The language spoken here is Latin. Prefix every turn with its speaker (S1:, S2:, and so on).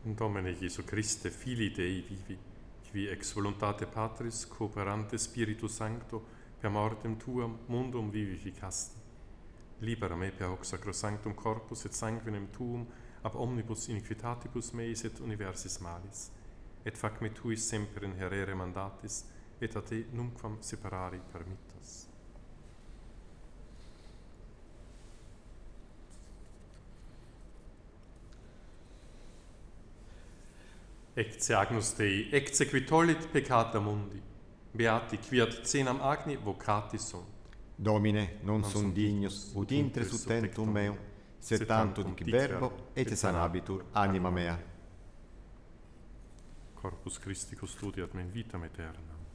S1: Domine Jesu Christe, Filii Dei vivi, qui ex voluntate Patris cooperante Spiritu Sancto per mortem tuam mundum vivificasti. Libera me per hoc sacrosanctum corpus et sanguinem tuum ab omnibus iniquitatibus meis et universis malis, et fac me tuis semper inherere mandatis, et a te numquam separari permittas. Ecce agnus Dei, ecce qui tollit peccata mundi, beati qui ad cenam agni vocati sunt.
S2: Domine, non sum dignus, ut intre tentum meum, sed tanto dic verbo, et sanabitur anima mea.
S1: Corpus Christi custodiat me in vitam aeternam.